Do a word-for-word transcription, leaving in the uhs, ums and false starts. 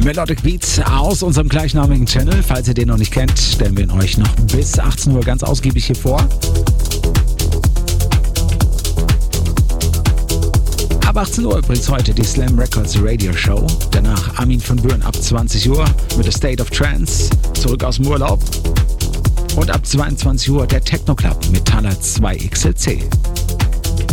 Melodic Beats aus unserem gleichnamigen Channel. Falls ihr den noch nicht kennt, stellen wir ihn euch noch bis achtzehn Uhr ganz ausgiebig hier vor. Ab achtzehn Uhr übrigens heute die Slam Records Radio Show. Danach Armin van Buuren ab zwanzig Uhr mit The State of Trance, zurück aus dem Urlaub. Und ab zweiundzwanzig Uhr der Techno Club mit Thaler zwei X L C.